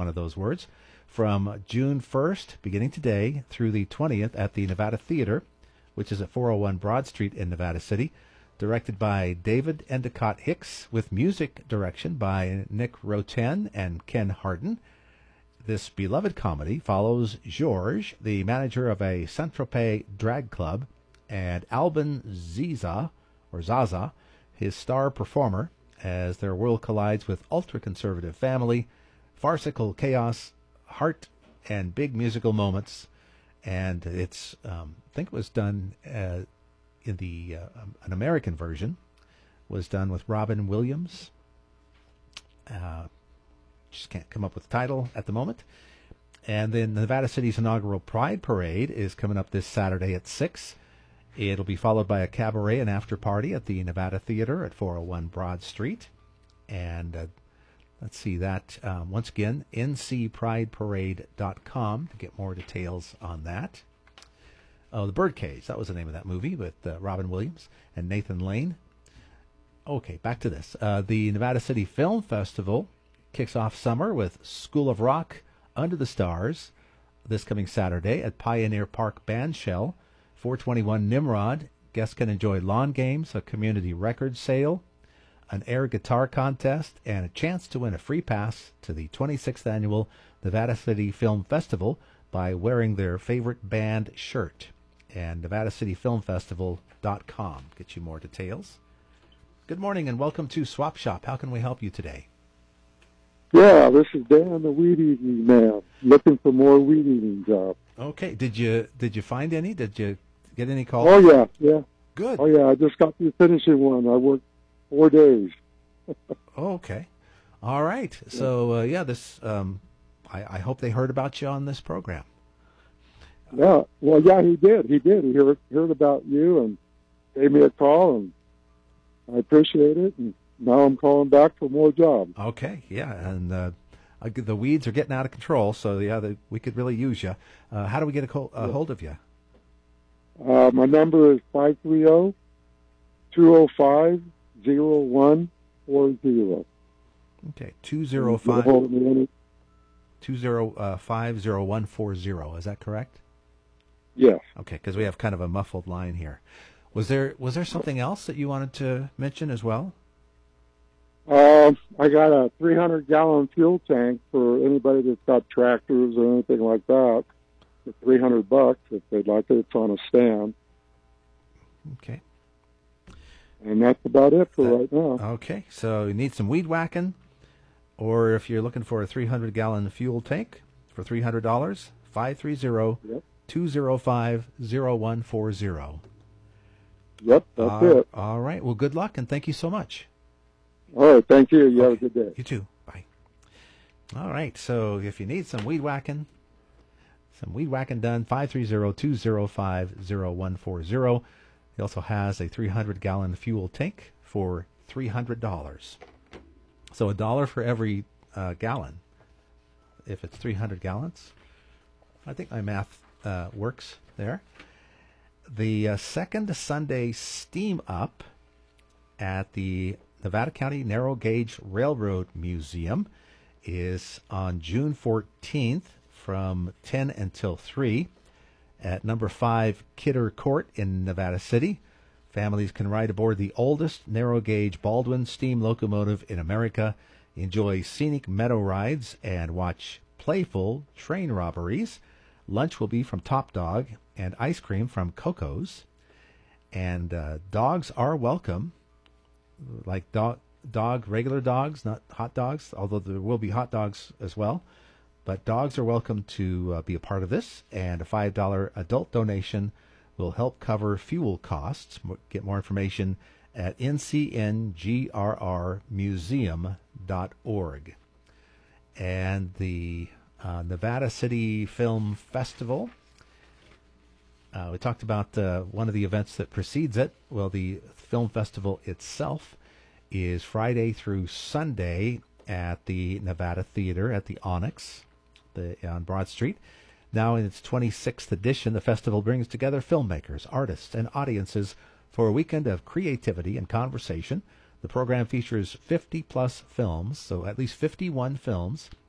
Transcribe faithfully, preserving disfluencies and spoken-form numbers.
one of those words, from June first, beginning today, through the twentieth at the Nevada Theater, which is at four oh one Broad Street in Nevada City, directed by David Endicott Hicks, with music direction by Nick Roten and Ken Harden. This beloved comedy follows Georges, the manager of a Saint-Tropez drag club, and Albin Ziza, or Zaza, his star performer, as their world collides with ultra-conservative family, farcical chaos, heart, and big musical moments. And it's, um, I think it was done uh, in the, uh, um, an American version, was done with Robin Williams. Uh, just can't come up with the title at the moment. And then Nevada City's inaugural Pride Parade is coming up this Saturday at six. It'll be followed by a cabaret and after party at the Nevada Theater at four oh one Broad Street. And uh, let's see that, um, once again, N C pride parade dot com to get more details on that. Oh, The Birdcage, that was the name of that movie with uh, Robin Williams and Nathan Lane. Okay, back to this. Uh, the Nevada City Film Festival kicks off summer with School of Rock, Under the Stars, this coming Saturday at Pioneer Park Bandshell, four twenty-one Nimrod. Guests can enjoy lawn games, a community record sale, an air guitar contest, and a chance to win a free pass to the twenty-sixth Annual Nevada City Film Festival by wearing their favorite band shirt. And Nevada City Film Festival dot com gets you more details. Good morning and welcome to Swap Shop. How can we help you today? Yeah, this is Dan, the weed eating man, looking for more weed eating jobs. Okay, did you did you find any? Did you get any calls? Oh yeah, yeah. Good. Oh yeah, I just got through finishing one. I worked four days. Oh, okay. All right. So uh, yeah, this um, I, I hope they heard about you on this program. Yeah. Well, yeah, he did. He did. He heard heard about you and gave me a call, and I appreciate it. And now I'm calling back for more jobs. Okay, yeah, and uh, the weeds are getting out of control, so yeah, the, we could really use you. Uh, how do we get a, co- a hold of you? Uh, my number is five three zero, two zero five, zero one four zero. Okay, two zero five, two zero five, zero one four zero. Is that correct? Yes. Okay, because we have kind of a muffled line here. Was there was there something else that you wanted to mention as well? Um, I got a three hundred gallon fuel tank for anybody that's got tractors or anything like that. For three hundred bucks if they'd like it. It's on a stand. Okay. And that's about it for that, right now. Okay, so you need some weed whacking, or if you're looking for a three hundred gallon fuel tank for three hundred dollars, five three zero, two zero five, zero one four zero. Yep, that's uh, it. All right, well, good luck, and thank you so much. All right, thank you. You okay. have a good day. You too. Bye. All right, so if you need some weed whacking, some weed whacking done, five three zero, two zero five, zero one four zero. He also has a three hundred gallon fuel tank for three hundred dollars. So a dollar for every uh, gallon, if it's three hundred gallons. I think my math uh, works there. The uh, second Sunday Steam Up at the Nevada County Narrow Gauge Railroad Museum is on June fourteenth from ten until three at number five Kidder Court in Nevada City. Families can ride aboard the oldest narrow gauge Baldwin steam locomotive in America, enjoy scenic meadow rides, and watch playful train robberies. Lunch will be from Top Dog and ice cream from Coco's. And uh, dogs are welcome. Like dog, dog, regular dogs, not hot dogs, although there will be hot dogs as well. But dogs are welcome to uh, be a part of this, and a five dollar adult donation will help cover fuel costs. Get more information at N C N G R R museum dot org. And the uh, Nevada City Film Festival, uh, we talked about uh, one of the events that precedes it. Well, the film festival itself is Friday through Sunday at the Nevada Theater at the Onyx the, on Broad Street. Now in its twenty-sixth edition, the festival brings together filmmakers, artists, and audiences for a weekend of creativity and conversation. The program features fifty plus films, so at least fifty-one films,